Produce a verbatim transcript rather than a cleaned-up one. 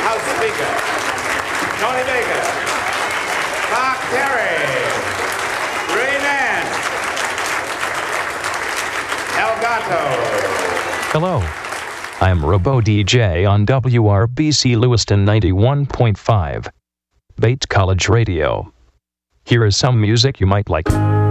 House Speaker. Tony Baker. Clark Terry. Ray Nance. Elgato. Hello. I'm Robo D J on W R B C Lewiston ninety-one point five. Bates College Radio. Here is some music you might like.